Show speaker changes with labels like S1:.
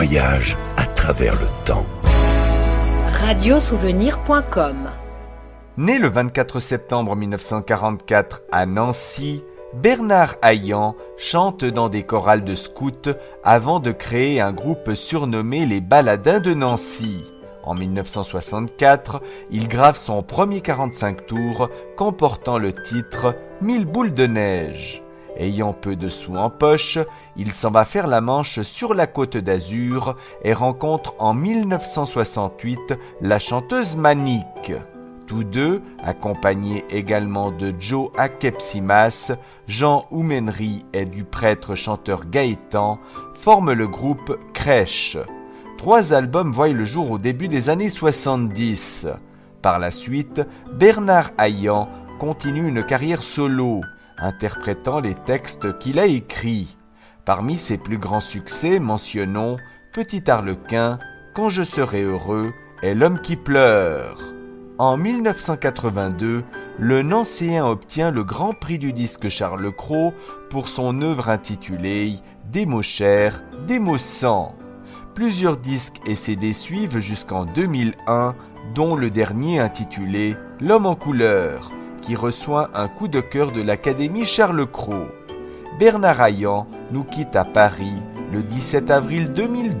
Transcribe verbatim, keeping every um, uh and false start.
S1: voyage à travers le temps.
S2: radiosouvenir point com.
S3: Né le vingt-quatre septembre mille neuf cent quarante-quatre à Nancy, Bernard Hayan chante dans des chorales de scouts avant de créer un groupe surnommé les Baladins de Nancy. En mille neuf cent soixante-quatre, il grave son premier quarante-cinq tours comportant le titre « Mille boules de neige ». Ayant peu de sous en poche, il s'en va faire la manche sur la Côte d'Azur et rencontre en mille neuf cent soixante-huit la chanteuse Manique. Tous deux, accompagnés également de Joe Akepsimas, Jean Oumenry et du prêtre-chanteur Gaëtan, forment le groupe Crèche. Trois albums voient le jour au début des années soixante-dix. Par la suite, Bernard Hayan continue une carrière solo, interprétant les textes qu'il a écrits. Parmi ses plus grands succès, mentionnons Petit Arlequin, Quand je serai heureux et L'homme qui pleure. En mille neuf cent quatre-vingt-deux, le Nancéen obtient le Grand Prix du disque Charles Cros pour son œuvre intitulée Des mots chers, des mots sans. Plusieurs disques et C D suivent jusqu'en deux mille un, dont le dernier intitulé L'homme en couleur, qui reçoit un coup de cœur de l'Académie Charles Cros. Bernard Hayan nous quitte à Paris le dix-sept avril deux mille deux.